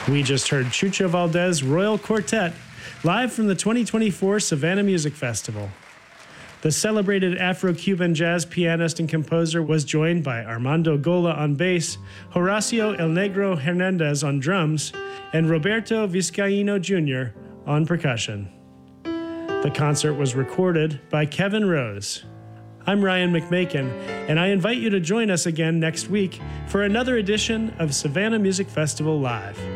We just heard Chucho Valdez Royal Quartet, live from the 2024 Savannah Music Festival. The celebrated Afro-Cuban jazz pianist and composer was joined by Armando Gola on bass, Horacio El Negro Hernandez on drums, and Roberto Vizcaíno Jr. on percussion. The concert was recorded by Kevin Rose. I'm Ryan McMakin, and I invite you to join us again next week for another edition of Savannah Music Festival Live.